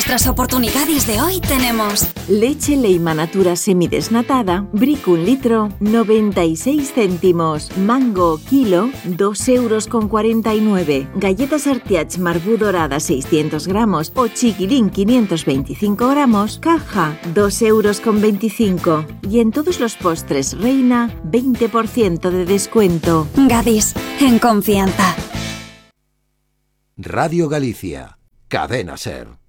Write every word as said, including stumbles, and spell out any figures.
nuestras oportunidades de hoy tenemos leche Leima Natura semidesnatada, Brick un litro, noventa y seis céntimos, mango kilo, dos euros con cuarenta y nueve, galletas Artiach Marbú dorada seiscientos gramos o chiquilín quinientos veinticinco gramos, caja, dos euros con veinticinco. Y en todos los postres Reina, veinte por ciento de descuento. Gadis, en confianza. Radio Galicia, Cadena SER.